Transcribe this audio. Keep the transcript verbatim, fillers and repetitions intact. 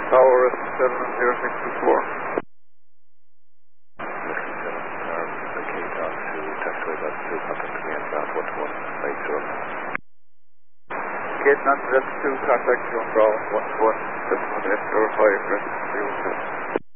Tower is seven zero six two four. Whiskey seven, arm Kate on to taxiway bus two, contact command south one one eight zero. Gate nine seven two, contact John Bravo one one seven one eight zero five, rest zero two.